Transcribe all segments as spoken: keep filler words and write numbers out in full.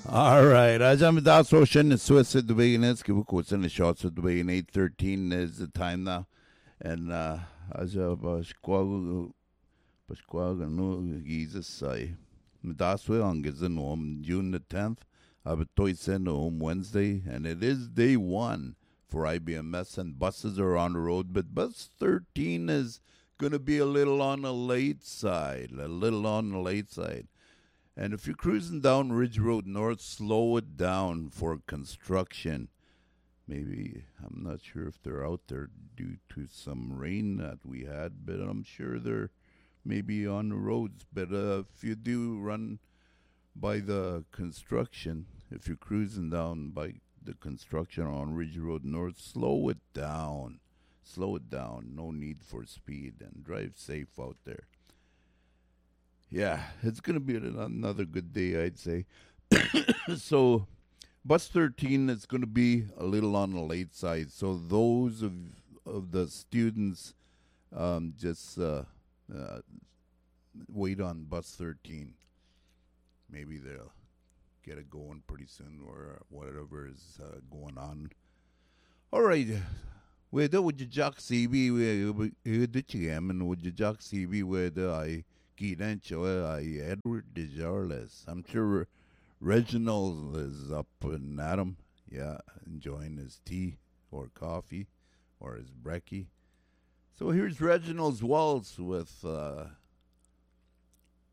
All right. As I'm that's ocean the Swiss at the beginning, give a quotes in the shots at the beginning. Eight thirteen is the time now, and uh, as a Pasquale Pasquale no Jesus say, that's way on gets in home June the tenth. I have a toy send home Wednesday, and it is day one for I B M S, and buses are on the road, but bus thirteen is gonna be a little on the late side, a little on the late side. And if you're cruising down Ridge Road North, slow it down for construction. Maybe, I'm not sure if they're out there due to some rain that we had, but I'm sure they're maybe on the roads. But uh, if you do run by the construction, if you're cruising down by the construction on Ridge Road North, slow it down. Slow it down. No need for speed, and drive safe out there. Yeah, it's going to be another good day, I'd say. So, bus thirteen is going to be a little on the late side. So, those of of the students um, just uh, uh, wait on bus thirteen. Maybe they'll get it going pretty soon, or whatever is uh, going on. All right. Where would you jack C B? Where did you am and would you jack C B where I Gidencho, I Edward DeJarles. I'm sure Reginald is up and at him. Yeah, enjoying his tea or coffee or his brekkie. So here's Reginald's waltz with uh,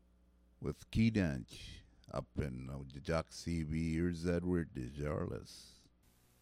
with Key Dench up in uh, Jack C B. Here's Edward DeJarles.